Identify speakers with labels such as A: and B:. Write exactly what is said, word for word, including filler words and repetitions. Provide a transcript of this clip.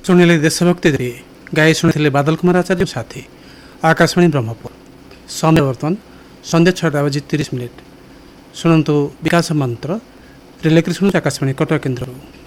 A: ଶୁଣିଲେ ଦେଶଭକ୍ତି ଦେ ଗାଈ ଶୁଣିଥିଲେ ବାଦଲ କୁମାର ଆଚାର୍ଯ୍ୟ ସାଥୀ। ଆକାଶବାଣୀ ବ୍ରହ୍ମପୁର ସମୟ ବର୍ତ୍ତମାନ ସନ୍ଧ୍ୟା ଛଅଟା ବାଜି ତିରିଶ ମିନିଟ୍। ଶୁଣନ୍ତୁ ବିକାଶ ମନ୍ତ୍ର ରିଲେ କରି ଶୁଣନ୍ତୁ ଆକାଶବାଣୀ କଟକ କେନ୍ଦ୍ରରୁ।